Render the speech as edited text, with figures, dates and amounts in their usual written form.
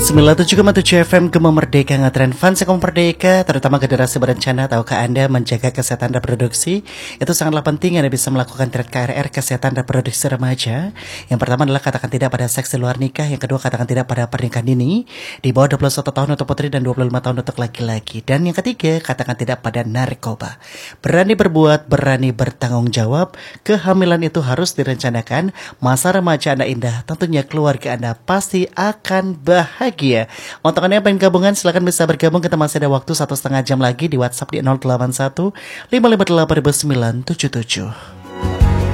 97,7 FM Gema Merdeka ngetren fans yang merdeka, terutama generasi berencana. Tahukah Anda menjaga kesehatan reproduksi itu sangatlah penting. Anda bisa melakukan tren KRR kesehatan reproduksi remaja. Yang pertama adalah katakan tidak pada seks di luar nikah. Yang kedua katakan tidak pada pernikahan dini di bawah 21 tahun untuk putri dan 25 tahun untuk laki-laki. Dan yang ketiga katakan tidak pada narkoba. Berani berbuat, berani bertanggung jawab. Kehamilan itu harus direncanakan. Masa remaja Anda indah, tentunya keluarga Anda pasti akan bahagia. Untuk Anda yang pengen gabungan, silahkan bisa bergabung. Kita masih ada waktu 1,5 jam lagi di WhatsApp di 081 558 977.